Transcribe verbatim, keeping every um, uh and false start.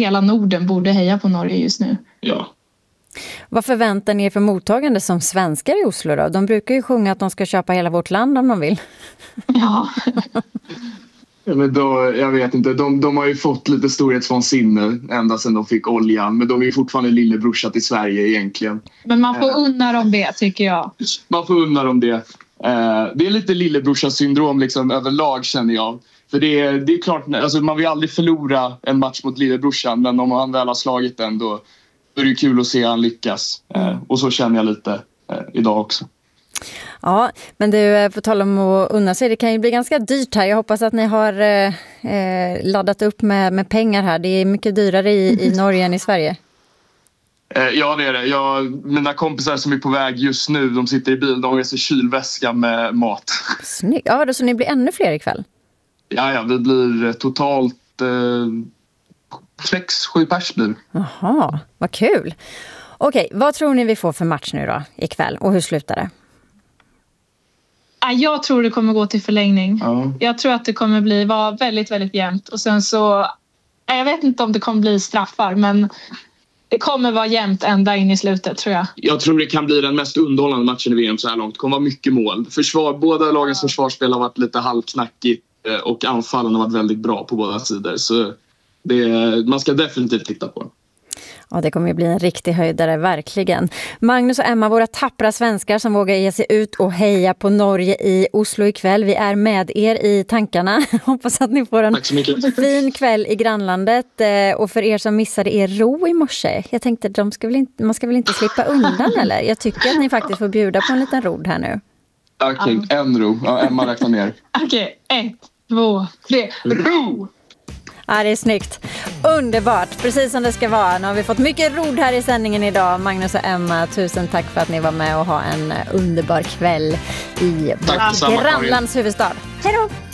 hela Norden borde heja på Norge just nu. Ja. Vad förväntar ni er för mottagande som svenskar i Oslo då? De brukar ju sjunga att de ska köpa hela vårt land om de vill. Ja. Ja, men då, jag vet inte, de, de har ju fått lite storhetsvansinne ända sedan de fick oljan. Men de är ju fortfarande lillebrorsa till Sverige egentligen. Men man får unna dem det, tycker jag. Man får unna dem det. Eh, det är lite lillebrorsa-syndrom liksom, överlag, känner jag. För det är, det är klart, alltså, man vill aldrig förlora en match mot lillebrorsan. Men om han väl har slagit den, då är det kul att se han lyckas. Eh, och så känner jag lite eh, idag också. Ja, men du, på tal om att unna sig, det kan ju bli ganska dyrt här. Jag hoppas att ni har eh, laddat upp med, med pengar här. Det är mycket dyrare i, i Norge än i Sverige. Eh, ja, det är det. Jag, mina kompisar som är på väg just nu, de sitter i bil, de reser kylväska med mat. Snyggt. Ja, då, så ni blir ännu fler ikväll? Ja, ja, det blir totalt eh, sex, sju pers blir. Jaha, vad kul. Okej, vad tror ni vi får för match nu då ikväll och hur slutar det? Jag tror det kommer gå till förlängning. Ja. Jag tror att det kommer bli vara väldigt, väldigt jämnt. Och sen så, jag vet inte om det kommer bli straffar, men det kommer vara jämnt ända in i slutet, tror jag. Jag tror det kan bli den mest underhållande matchen i V M så här långt. Det kommer vara mycket mål. Försvar, båda lagens ja. försvarsspel har varit lite halvknackigt och anfallen har varit väldigt bra på båda sidor. Så det, man ska definitivt titta på. Ja, det kommer ju bli en riktig höjdare, verkligen. Magnus och Emma, våra tappra svenskar som vågar ge sig ut och heja på Norge i Oslo ikväll. Vi är med er i tankarna. Hoppas att ni får en fin kväll i grannlandet. Och för er som missade er ro i morse, jag tänkte de ska väl inte, man ska väl inte slippa undan, eller? Jag tycker att ni faktiskt får bjuda på en liten rod här nu. Okej, okay, en ro. Ja, Emma räknar ner. Okej, okay, ett, två, tre, ro! Ja, det är snyggt. Underbart, precis som det ska vara. Nu har vi fått mycket rod här i sändningen idag. Magnus och Emma, tusen tack för att ni var med och ha en underbar kväll i vårt grannlands huvudstad. Hej då!